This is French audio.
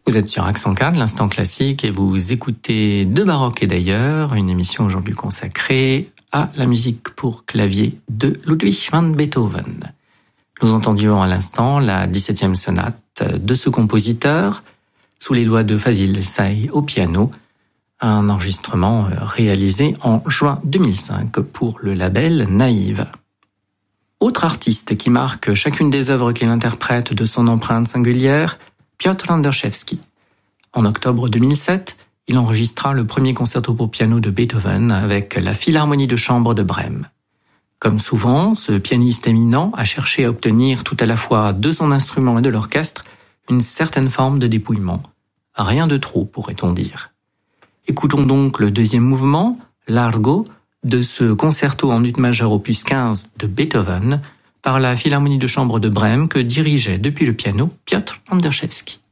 Vous êtes sur Accent 4, l'instant classique, et vous écoutez De Baroque et d'ailleurs, une émission aujourd'hui consacrée à la musique pour clavier de Ludwig van Beethoven. Nous entendions à l'instant la 17e sonate de ce compositeur, sous les doigts de Fazil Say au piano, un enregistrement réalisé en juin 2005 pour le label Naïve. Autre artiste qui marque chacune des œuvres qu'il interprète de son empreinte singulière, Piotr Anderszewski. En octobre 2007, il enregistra le premier concerto pour piano de Beethoven avec la Philharmonie de chambre de Brême. Comme souvent, ce pianiste éminent a cherché à obtenir tout à la fois de son instrument et de l'orchestre une certaine forme de dépouillement. Rien de trop, pourrait-on dire. Écoutons donc le deuxième mouvement, Largo, de ce concerto en ut majeur opus 15 de Beethoven, par la Philharmonie de chambre de Brême que dirigeait depuis le piano Piotr Anderszewski.